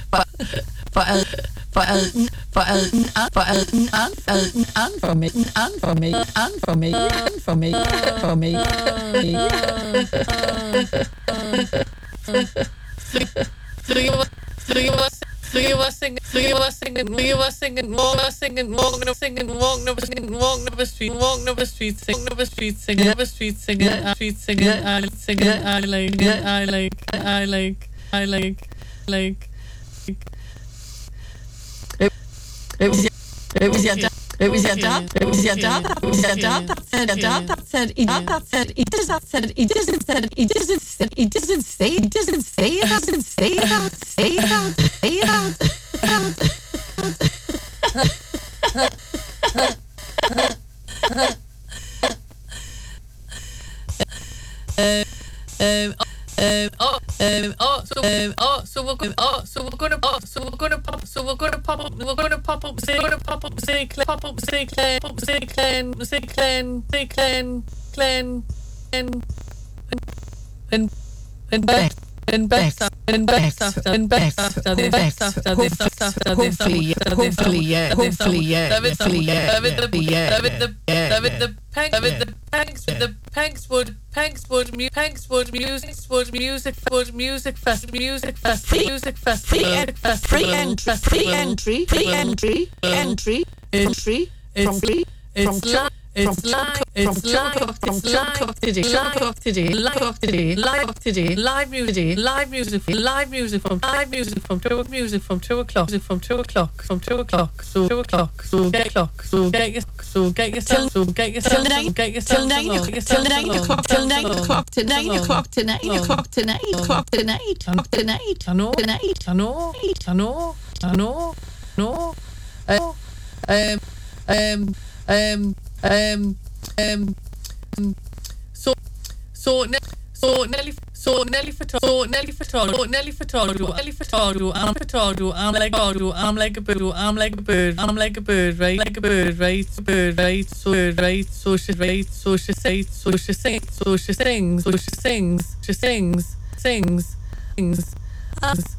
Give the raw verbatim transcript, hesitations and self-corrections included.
for for for for an for me and for me and for me and for me for me so you so you was so you was singing so you was singing you was singing walking singing walking singing walking up singing walking up the street walking up the street singing up the street singing up the street singing street singing I singing I like I like I like I like like it it was it was your dad it was your dad it was your dad it was your dad that said your dad that said he that said he doesn't said he doesn't said he doesn't said he doesn't say he doesn't say it doesn't say it out say it out say it out um um oh um oh so um oh so we're gonna oh so we're gonna oh so we're gonna pop so we're gonna pop up we're gonna pop up say gonna pop up say pop up say clan pop say clan say clan say clan clan and and and back and back and back after and back after this after this after this hopefully hopefully yeah hopefully yeah hopefully yeah David the David the David the Panks David the Panks the Pankswood Pankswood Pankswood music wood music wood music fest music fest music fest free free entry free entry free entry entry entry from free it's live It's live, it's live, from Chilcock today, Chilcock today, Chilcock today, live today, live music, live music, live music from live music from two music from two o'clock, from two o'clock, from two o'clock, so two o'clock, so get clock, so get your, so get yourself, so get yourself, till get yourself, till nine o'clock, till nine o'clock, till nine o'clock, to nine o'clock, to nine o'clock, to nine o'clock, tonight, tonight, I know, tonight, I know, I know, I know, no, um, um, um. Um, um, so, so, so, Nelly, so, Nelly Furtado, so, Nelly Furtado, Nelly Furtado, Nelly Furtado, I'm Furtado, I'm like a I'm like a bird, I'm like a bird, I'm like a bird, right, like a bird, right, bird, right, so, right, so she, right, so she says, so she sings, so she sings, so she sings, she sings, sings, sings, sings.